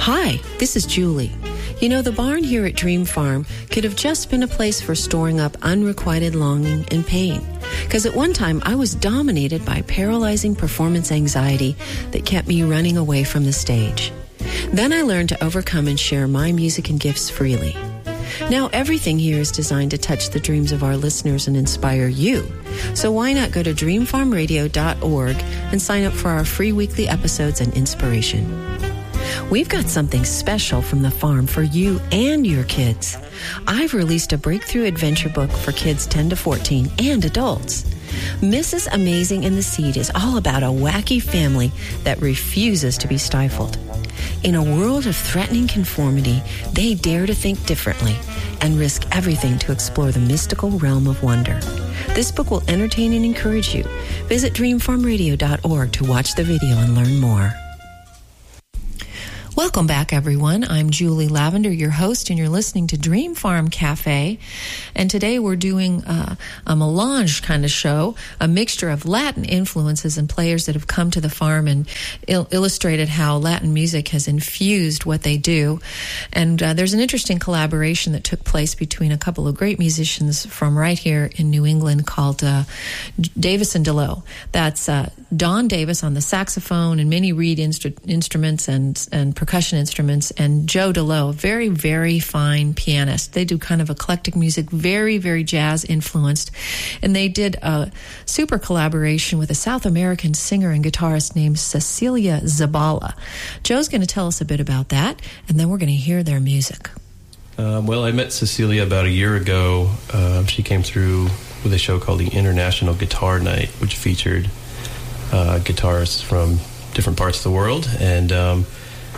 Hi, this is Julie. You know, the barn here at Dream Farm could have just been a place for storing up unrequited longing and pain. Because at one time, I was dominated by paralyzing performance anxiety that kept me running away from the stage. Then I learned to overcome and share my music and gifts freely. Now everything here is designed to touch the dreams of our listeners and inspire you. So why not go to dreamfarmradio.org and sign up for our free weekly episodes and inspiration. We've got something special from the farm for you and your kids. I've released a breakthrough adventure book for kids 10 to 14 and adults. Mrs. Amazing and the Seed is all about a wacky family that refuses to be stifled. In a world of threatening conformity, they dare to think differently and risk everything to explore the mystical realm of wonder. This book will entertain and encourage you. Visit dreamfarmradio.org to watch the video and learn more. Welcome back, everyone. I'm Julie Lavender, your host, and you're listening to Dream Farm Cafe. And today we're doing a melange kind of show, a mixture of Latin influences and players that have come to the farm and illustrated how Latin music has infused what they do. And there's an interesting collaboration that took place between a couple of great musicians from right here in New England called Davis and DeLow. That's Don Davis on the saxophone and many reed instruments and percussion instruments, and Joe DeLow, a very, very fine pianist. They do kind of eclectic music, very, very jazz influenced. And they did a super collaboration with a South American singer and guitarist named Cecilia Zabala. Joe's going to tell us a bit about that, and then we're going to hear their music. Well, I met Cecilia about a year ago. She came through with a show called the International Guitar Night, which featured guitarists from different parts of the world, and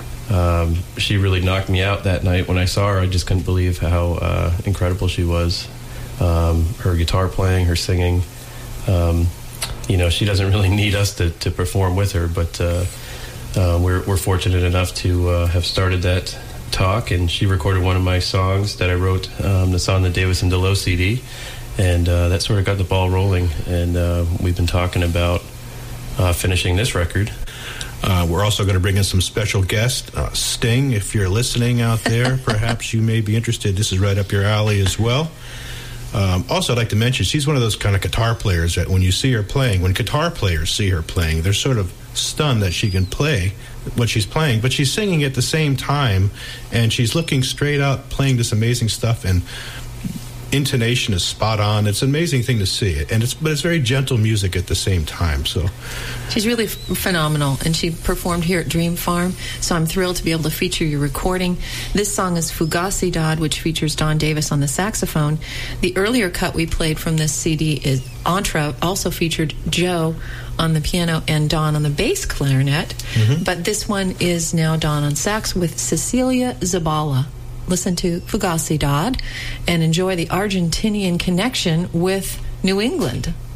she really knocked me out that night. When I saw her, I just couldn't believe how incredible she was. Her guitar playing, her singing. She doesn't really need us to perform with her, but we're fortunate enough to have started that talk, and she recorded one of my songs that I wrote that's on the Davis and DeLow CD, and that sort of got the ball rolling, and we've been talking about finishing this record. We're also going to bring in some special guests. Sting, if you're listening out there, perhaps you may be interested. This is right up your alley as well. Also, I'd like to mention, she's one of those kind of guitar players that when you see her playing, when guitar players see her playing, they're sort of stunned that she can play what she's playing, but she's singing at the same time, and she's looking straight out, playing this amazing stuff, and intonation is spot on. It's an amazing thing to see, but it's very gentle music at the same time. So she's really phenomenal, and she performed here at Dream Farm, so I'm thrilled to be able to feature your recording. This song is Fugacidad, which features Don Davis on the saxophone. The earlier cut we played from this CD is Entra, also featured Joe on the piano and Don on the bass clarinet, but this one is now Don on sax with Cecilia Zabala. Listen to Fugacidad and enjoy the Argentinian connection with New England.